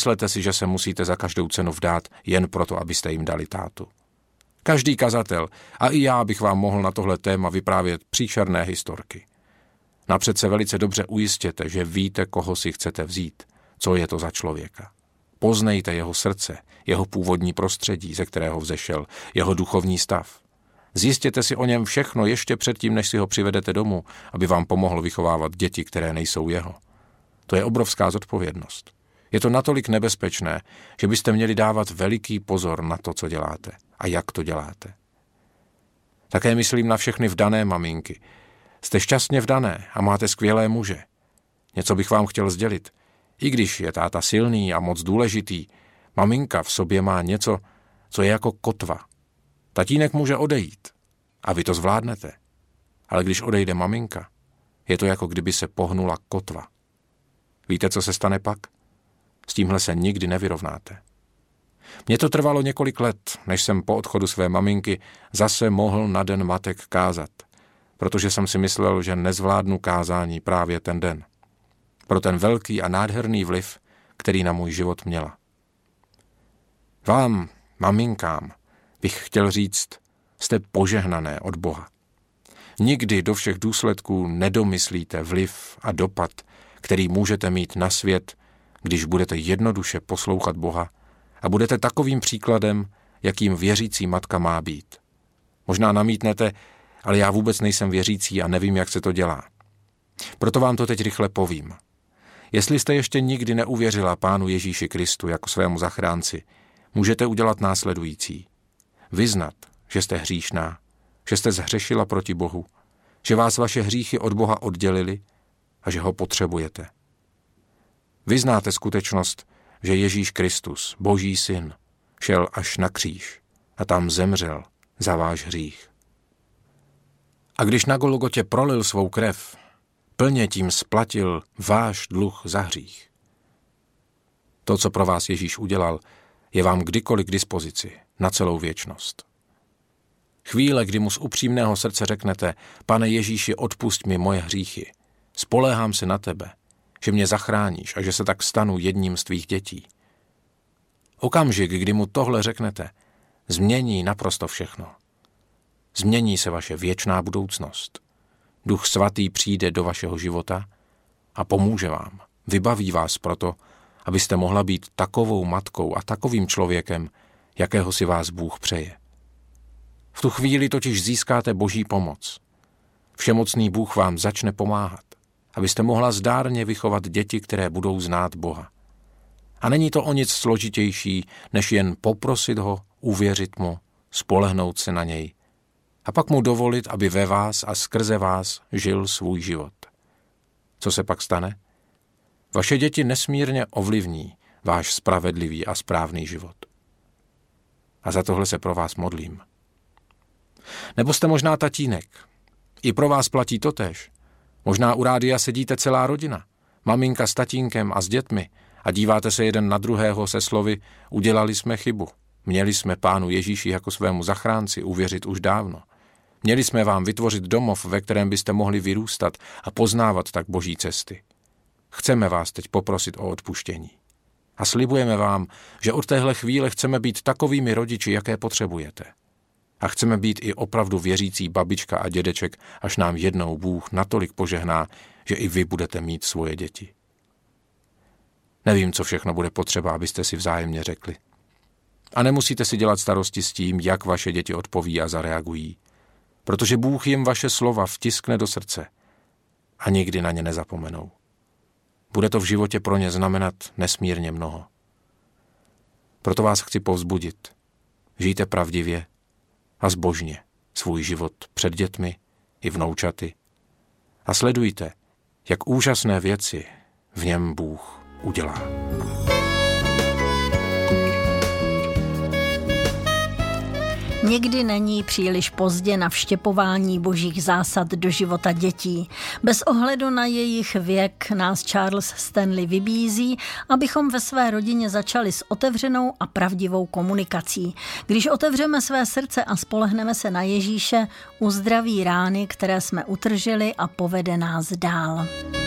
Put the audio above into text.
Nemyslete si, že se musíte za každou cenu vdát jen proto, abyste jim dali tátu. Každý kazatel, a i já bych vám mohl na tohle téma vyprávět příšerné historky. Napřed se velice dobře ujistěte, že víte, koho si chcete vzít, co je to za člověka. Poznejte jeho srdce, jeho původní prostředí, ze kterého vzešel, jeho duchovní stav. Zjistěte si o něm všechno ještě předtím, než si ho přivedete domů, aby vám pomohl vychovávat děti, které nejsou jeho. To je obrovská zodpovědnost. Je to natolik nebezpečné, že byste měli dávat veliký pozor na to, co děláte a jak to děláte. Také myslím na všechny vdané maminky. Jste šťastně vdané a máte skvělé muže. Něco bych vám chtěl sdělit. I když je táta silný a moc důležitý, maminka v sobě má něco, co je jako kotva. Tatínek může odejít a vy to zvládnete. Ale když odejde maminka, je to jako kdyby se pohnula kotva. Víte, co se stane pak? S tímhle se nikdy nevyrovnáte. Mně to trvalo několik let, než jsem po odchodu své maminky zase mohl na den matek kázat, protože jsem si myslel, že nezvládnu kázání právě ten den. Pro ten velký a nádherný vliv, který na můj život měla. Vám, maminkám, bych chtěl říct, jste požehnané od Boha. Nikdy do všech důsledků nedomyslíte vliv a dopad, který můžete mít na svět, když budete jednoduše poslouchat Boha a budete takovým příkladem, jakým věřící matka má být. Možná namítnete, ale já vůbec nejsem věřící a nevím, jak se to dělá. Proto vám to teď rychle povím. Jestli jste ještě nikdy neuvěřila Pánu Ježíši Kristu jako svému zachránci, můžete udělat následující. Vyznat, že jste hříšná, že jste zhřešila proti Bohu, že vás vaše hříchy od Boha oddělily a že ho potřebujete. Vyznáte skutečnost, že Ježíš Kristus, Boží syn, šel až na kříž a tam zemřel za váš hřích. A když na Golgotě prolil svou krev, plně tím splatil váš dluh za hřích. To, co pro vás Ježíš udělal, je vám kdykoliv k dispozici, na celou věčnost. Chvíle, kdy mu z upřímného srdce řeknete, Pane Ježíši, odpusť mi moje hříchy, spoléhám se na tebe, že mě zachráníš a že se tak stanu jedním z tvých dětí. Okamžik, kdy mu tohle řeknete, změní naprosto všechno. Změní se vaše věčná budoucnost. Duch svatý přijde do vašeho života a pomůže vám, vybaví vás proto, abyste mohla být takovou matkou a takovým člověkem, jakého si vás Bůh přeje. V tu chvíli totiž získáte Boží pomoc. Všemocný Bůh vám začne pomáhat, abyste mohla zdárně vychovat děti, které budou znát Boha. A není to o nic složitější, než jen poprosit ho, uvěřit mu, spolehnout se na něj a pak mu dovolit, aby ve vás a skrze vás žil svůj život. Co se pak stane? Vaše děti nesmírně ovlivní váš spravedlivý a správný život. A za tohle se pro vás modlím. Nebo jste možná tatínek. I pro vás platí totéž. Možná u rádia sedíte celá rodina, maminka s tatínkem a s dětmi a díváte se jeden na druhého se slovy udělali jsme chybu. Měli jsme Pánu Ježíši jako svému zachránci uvěřit už dávno. Měli jsme vám vytvořit domov, ve kterém byste mohli vyrůstat a poznávat tak Boží cesty. Chceme vás teď poprosit o odpuštění. A slibujeme vám, že od téhle chvíle chceme být takovými rodiči, jaké potřebujete. A chceme být i opravdu věřící babička a dědeček, až nám jednou Bůh natolik požehná, že i vy budete mít svoje děti. Nevím, co všechno bude potřeba, abyste si vzájemně řekli. A nemusíte si dělat starosti s tím, jak vaše děti odpoví a zareagují, protože Bůh jim vaše slova vtiskne do srdce a nikdy na ně nezapomenou. Bude to v životě pro ně znamenat nesmírně mnoho. Proto vás chci povzbudit. Žijte pravdivě a zbožně svůj život před dětmi i vnoučaty a sledujte, jak úžasné věci v něm Bůh udělá. Nikdy není příliš pozdě na vštěpování božích zásad do života dětí. Bez ohledu na jejich věk nás Charles Stanley vybízí, abychom ve své rodině začali s otevřenou a pravdivou komunikací. Když otevřeme své srdce a spolehneme se na Ježíše, uzdraví rány, které jsme utržili a povede nás dál.